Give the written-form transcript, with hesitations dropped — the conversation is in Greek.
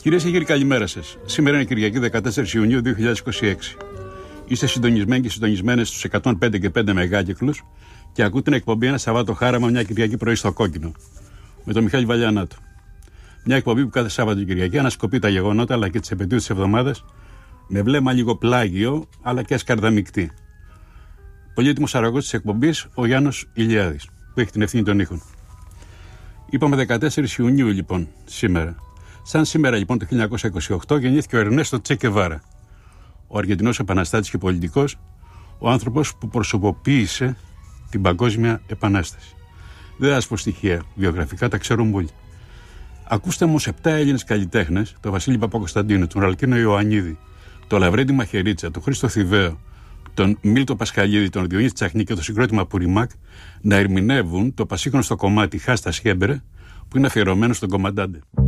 Κυρίες και κύριοι, καλημέρα σας. Σήμερα είναι Κυριακή 14 Ιουνίου 2026. Είστε συντονισμένοι και συντονισμένες στους 105 και 5 μεγάκυκλους και ακούτε την εκπομπή Ένα Σαββάτο Χάραμα μια Κυριακή πρωί στο Κόκκινο. Με τον Μιχάλη Βαλιανάτο. Μια εκπομπή που κάθε Σάββατο και Κυριακή ανασκοπεί τα γεγονότα αλλά και τις επαιτίους της εβδομάδας με βλέμμα λίγο πλάγιο αλλά και ασκαρδαμικτή. Πολύτιμος αραγός της εκπομπής ο Γιάννος Ηλιάδης, που έχει την ευθύνη των ήχων. Είπαμε 14 Ιουνίου λοιπόν σήμερα. Σαν σήμερα λοιπόν το 1928 γεννήθηκε ο Ερνέστο Τσε Γκεβάρα, ο Αργεντινός επαναστάτης και πολιτικός, ο άνθρωπος που προσωποποίησε την Παγκόσμια Επανάσταση. Δεν θα σας πω στοιχεία, βιογραφικά τα ξέρουν όλοι. Ακούστε όμως 7 Έλληνες καλλιτέχνες, τον Βασίλη Παπακοσταντίνου, τον Ραλκίνο Ιωαννίδη, τον Λαβρέντη Μαχαιρίτσα, τον Χρήστο Θηβαίο, τον Μίλτο Πασχαλίδη, τον Διονύση Τσαχνή και το συγκρότημα Πουριμάκ να ερμηνεύουν το πασίγνωστο κομμάτι Χάστα Σιέμπερε, που είναι αφιερωμένο στον Κομμαντάντε.